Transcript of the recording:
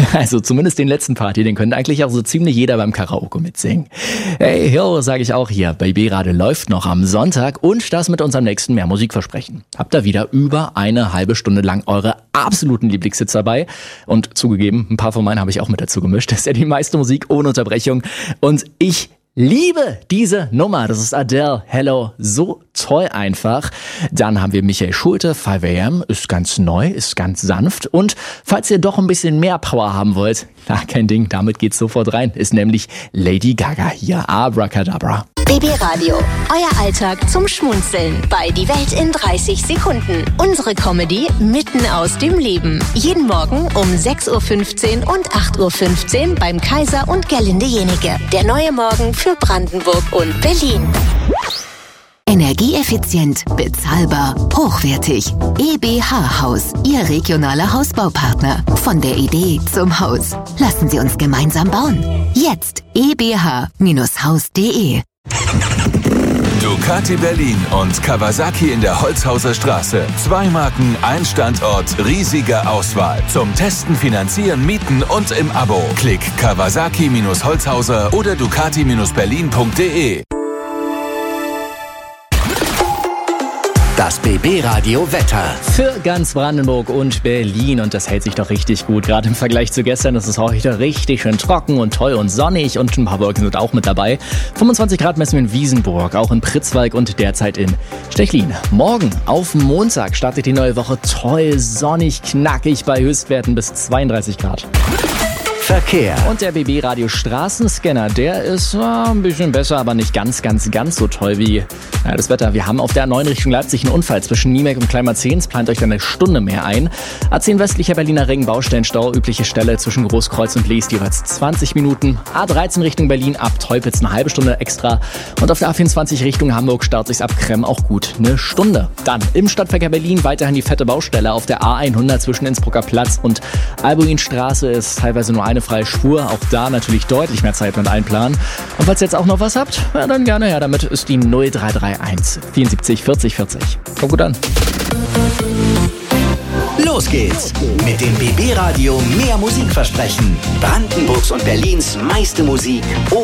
Also zumindest den letzten Part, den könnte eigentlich auch so ziemlich jeder beim Karaoke mitsingen. Hey, yo, sage ich auch hier. Bei B-Radio läuft noch am Sonntag und das mit unserem nächsten Mehr Musikversprechen. Habt ihr wieder über eine halbe Stunde lang eure absoluten Lieblingshits dabei. Und zugegeben, ein paar von meinen habe ich auch mit dazu gemischt. Das ist ja die meiste Musik ohne Unterbrechung. Und ich liebe diese Nummer. Das ist Adele, Hello, so toll einfach. Dann haben wir Michael Schulte, 5 AM, ist ganz neu, ist ganz sanft. Und falls ihr doch ein bisschen mehr Power haben wollt, na, kein Ding, damit geht's sofort rein, ist nämlich Lady Gaga hier, Abracadabra. BB-Radio, euer Alltag zum Schmunzeln bei Die Welt in 30 Sekunden. Unsere Comedy mitten aus dem Leben. Jeden Morgen um 6.15 Uhr und 8.15 Uhr beim Kaiser und Gerlinde Jenike. Der neue Morgen für Brandenburg und Berlin. Energieeffizient, bezahlbar, hochwertig. EBH Haus, Ihr regionaler Hausbaupartner. Von der Idee zum Haus. Lassen Sie uns gemeinsam bauen. Jetzt ebh-haus.de. Ducati Berlin und Kawasaki in der Holzhauser Straße. 2 Marken, ein Standort, riesige Auswahl. Zum Testen, Finanzieren, Mieten und im Abo. Klick Kawasaki-Holzhauser oder Ducati-Berlin.de. Das BB-Radio Wetter. Für ganz Brandenburg und Berlin und das hält sich doch richtig gut. Gerade im Vergleich zu gestern ist es heute richtig schön trocken und toll und sonnig und ein paar Wolken sind auch mit dabei. 25 Grad messen wir in Wiesenburg, auch in Pritzwalk und derzeit in Stechlin. Morgen auf Montag startet die neue Woche toll, sonnig, knackig bei Höchstwerten bis 32 Grad. Verkehr. Und der BB-Radio Straßenscanner, der ist ein bisschen besser, aber nicht ganz so toll wie das Wetter. Wir haben auf der A9 Richtung Leipzig einen Unfall zwischen Niemek und Kleinmarzens. Plant euch dann eine Stunde mehr ein. A10 westlicher Berliner Ring, Baustellenstau, übliche Stelle zwischen Großkreuz und Leest jeweils 20 Minuten. A13 Richtung Berlin ab Teupitz eine halbe Stunde extra. Und auf der A24 Richtung Hamburg startet sich's ab Kremm auch gut eine Stunde. Dann im Stadtverkehr Berlin weiterhin die fette Baustelle auf der A100 zwischen Innsbrucker Platz und Albuinstraße ist teilweise nur eine freie Spur. Auch da natürlich deutlich mehr Zeit mit einplanen. Und falls ihr jetzt auch noch was habt, ja, dann gerne her damit. Ist die 0331 74 40 40. Kommt gut an. Los geht's mit dem BB-Radio Mehr Musikversprechen. Brandenburgs und Berlins meiste Musik